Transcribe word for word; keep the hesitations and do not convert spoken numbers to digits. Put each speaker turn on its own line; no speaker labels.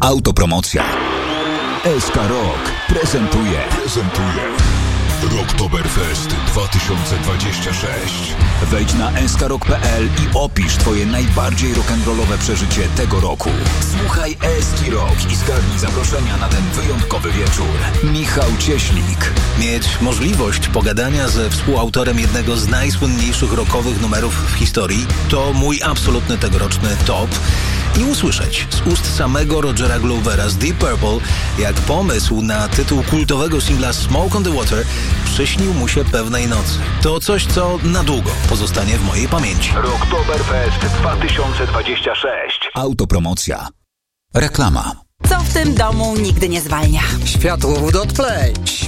Autopromocja. S K Rock prezentuje. Prezentuje. Rocktoberfest dwa tysiące dwadzieścia sześć. Wejdź na s k rock kropka p l i opisz twoje najbardziej rock'n'rollowe przeżycie tego roku. Słuchaj Eski Rock i zgarnij zaproszenia na ten wyjątkowy wieczór. Michał Cieślik.
Mieć możliwość pogadania ze współautorem jednego z najsłynniejszych rockowych numerów w historii to mój absolutny tegoroczny top. I usłyszeć z ust samego Rogera Glovera z Deep Purple, jak pomysł na tytuł kultowego singla Smoke on the Water przyśnił mu się pewnej nocy. To coś, co na długo pozostanie w mojej pamięci.
Rocktoberfest dwa tysiące dwadzieścia sześć. Autopromocja. Reklama.
Co w tym domu nigdy nie zwalnia?
Światłowód od Play.